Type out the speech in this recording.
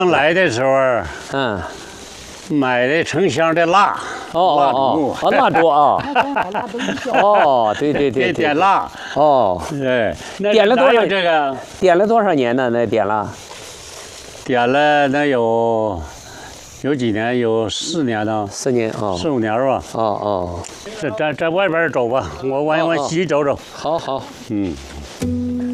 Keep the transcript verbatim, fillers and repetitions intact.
来的时候， 嗯， 买的成箱的蜡， 哦蜡烛， 哦哦，蜡烛啊，哦，对对对， 给点蜡， 哦， 对，那点了多少哪有这个？ 点了多少年呢？那点了， 点了能有有几年？有四年呢， 四年啊， 四五年吧。 哦哦， 这在在外边走吧，我往往西走走。 好好， 嗯。